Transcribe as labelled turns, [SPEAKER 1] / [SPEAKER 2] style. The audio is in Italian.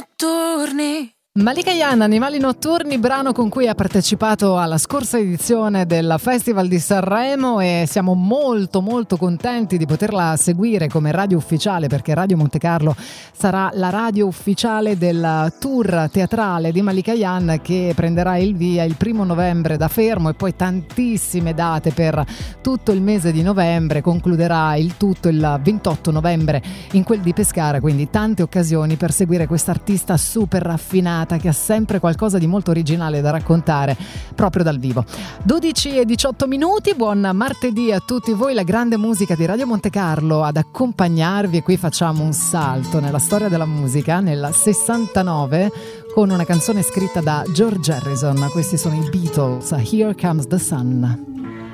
[SPEAKER 1] notturni.
[SPEAKER 2] Malika Ayane, Animali Notturni, brano con cui ha partecipato alla scorsa edizione del Festival di Sanremo, e siamo molto molto contenti di poterla seguire come radio ufficiale, perché Radio Montecarlo sarà la radio ufficiale del tour teatrale di Malika Ayane, che prenderà il via il 1° novembre da Fermo e poi tantissime date per tutto il mese di novembre. Concluderà il tutto il 28 novembre in quel di Pescara, quindi tante occasioni per seguire quest'artista super raffinata che ha sempre qualcosa di molto originale da raccontare proprio dal vivo. 12:18, buon martedì a tutti voi, la grande musica di Radio Montecarlo ad accompagnarvi, e qui facciamo un salto nella storia della musica nel 69 con una canzone scritta da George Harrison. Questi sono i Beatles, Here Comes the Sun.